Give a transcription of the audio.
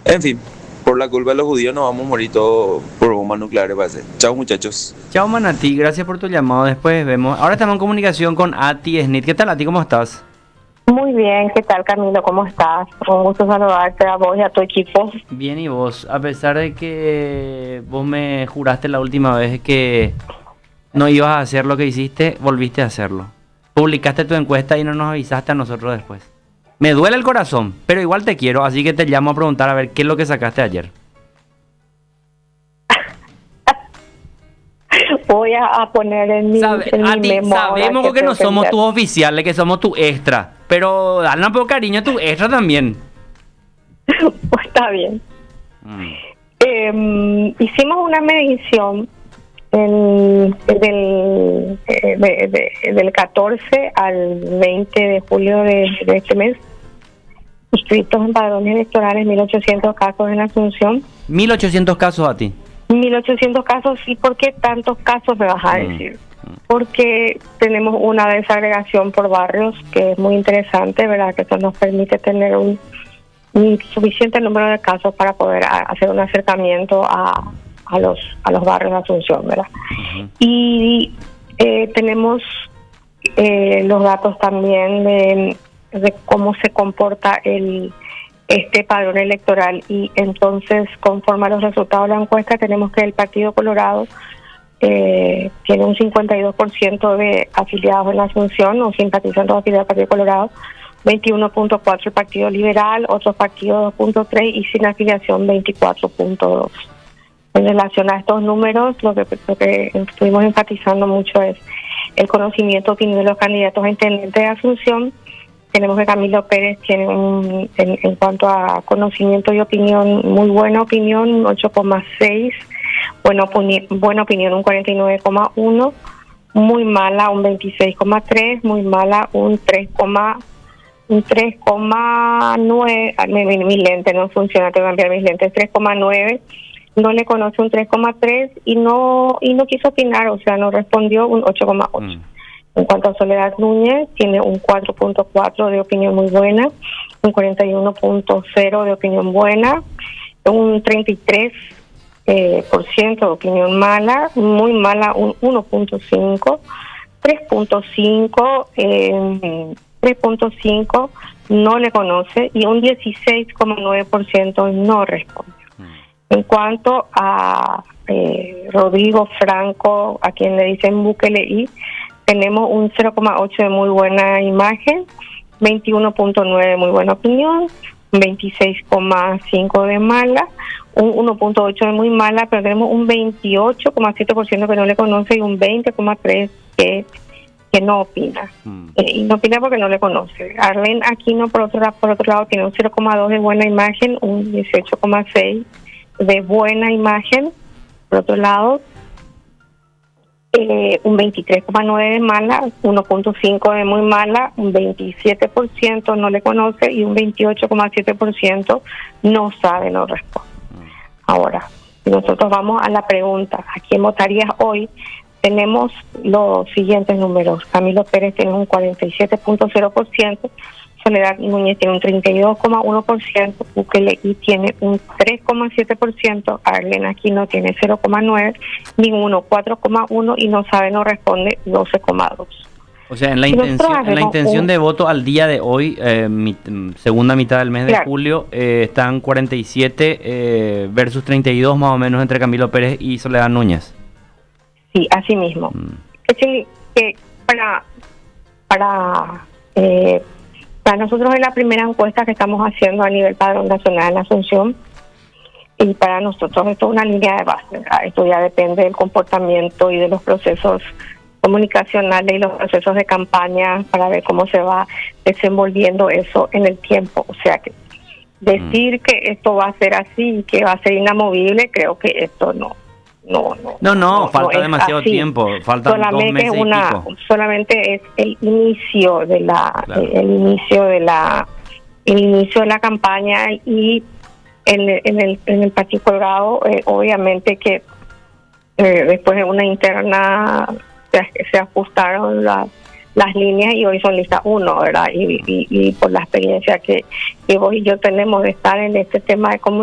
En fin, por la culpa de los judíos nos vamos a morir todos por bombas nucleares, parece. Chao, muchachos. Chao, Manati, gracias por tu llamado. Después vemos. Ahora estamos en comunicación con Ati Snit. ¿Qué tal, Ati? ¿Cómo estás? Muy bien, ¿qué tal, Camilo? ¿Cómo estás? Un gusto saludarte a vos y a tu equipo. Bien, ¿y vos? A pesar de que vos me juraste la última vez que no ibas a hacer lo que hiciste, volviste a hacerlo. Publicaste tu encuesta y no nos avisaste a nosotros después. Me duele el corazón, pero igual te quiero, así que te llamo a preguntar a ver qué es lo que sacaste ayer. Voy a poner en mi, en mi memoria. Sabemos que no somos tus oficiales, que somos tu extra, pero dale un poco cariño a tu extra también. Pues está bien. Hicimos una medición del 14 al 20 de julio de este mes, inscritos en padrones electorales, 1.800 casos en Asunción. 1.800 casos a ti. 1.800 casos, ¿y por qué tantos casos me vas a decir? Porque tenemos una desagregación por barrios que es muy interesante, ¿verdad? Que eso nos permite tener un suficiente número de casos para poder hacer un acercamiento a los barrios de Asunción, ¿verdad? Y tenemos los datos también de cómo se comporta este padrón electoral, y entonces, conforme a los resultados de la encuesta, tenemos que el Partido Colorado tiene un 52% de afiliados en la Asunción o simpatizantes afiliados al Partido Colorado, 21.4% el Partido Liberal, otros partidos 2.3% y sin afiliación 24.2%. En relación a estos números, lo que estuvimos enfatizando mucho es el conocimiento opinión de los candidatos a intendente de Asunción. Tenemos que Camilo Pérez tiene en cuanto a conocimiento y opinión, muy buena opinión, un 8,6, buena opinión un 49,1, muy mala un 26,3, muy mala un 3,9, mi lente no funciona, tengo que cambiar mis lentes, 3,9, no le conoce un 3,3 y no quiso opinar, o sea, no respondió un 8,8. En cuanto a Soledad Núñez, tiene un 4.4 de opinión muy buena, un 41.0 de opinión buena, un 33% de opinión mala, muy mala un 1.5, 3.5 no le conoce y un 16,9% no responde. En cuanto a Rodrigo Franco, a quien le dicen Bukele, tenemos un 0,8 de muy buena imagen, 21.9 de muy buena opinión, 26,5 de mala, un 1.8 de muy mala, pero tenemos un 28,7% que no le conoce y un 20,3% que no opina. Y no opina porque no le conoce. Arlen Aquino, por otro lado, tiene un 0,2 de buena imagen, un 18,6 de buena imagen, por otro lado, un 23,9 de mala, 1.5 de muy mala, un 27% no le conoce y un 28,7% no sabe, no responde. Ahora, si nosotros vamos a la pregunta, ¿a quién votarías hoy? Tenemos los siguientes números. Camilo Pérez tiene un 47.0%, Soledad Núñez tiene un 32,1%, Bukele tiene un 3,7%, Arlen Aquino tiene 0,9%, ninguno 4,1% y no sabe, no responde 12,2%. O sea, en la intención de voto al día de hoy, segunda mitad del mes de julio, están 47 versus 32 más o menos entre Camilo Pérez y Soledad Núñez. Sí, así mismo. Es decir, que para nosotros es la primera encuesta que estamos haciendo a nivel padrón nacional en Asunción, y para nosotros esto es una línea de base, ¿verdad? Esto ya depende del comportamiento y de los procesos comunicacionales y los procesos de campaña para ver cómo se va desenvolviendo eso en el tiempo. O sea, que decir que esto va a ser así y que va a ser inamovible, creo que esto no, falta demasiado tiempo, faltan 2 meses y pico. Solamente es el inicio de el inicio de la campaña, y en el Partido Colorado obviamente que después de una interna se ajustaron las líneas y hoy son lista 1, ¿verdad? Y por la experiencia que vos y yo tenemos de estar en este tema de comunicación